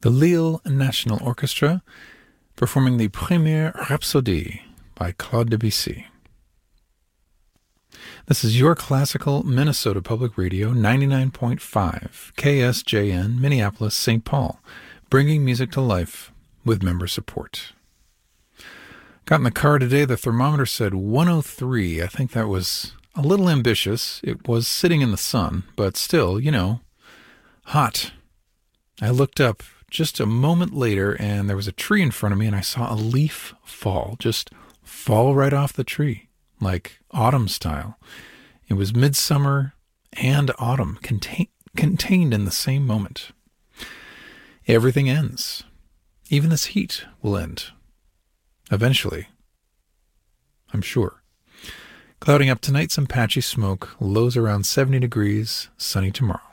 The Lille National Orchestra performing the Première Rhapsodie by Claude Debussy. This is your classical Minnesota Public Radio 99.5 KSJN Minneapolis St. Paul, bringing music to life with member support. Got in the car today, the thermometer said 103. I think that was a little ambitious. It was sitting in the sun, but still, hot. I looked up just a moment later, and there was a tree in front of me, and I saw a leaf just fall right off the tree, like autumn style. It was midsummer and autumn contained in the same moment. Everything ends. Even this heat will end. Eventually. I'm sure. Clouding up tonight, some patchy smoke, lows around 70 degrees, sunny tomorrow.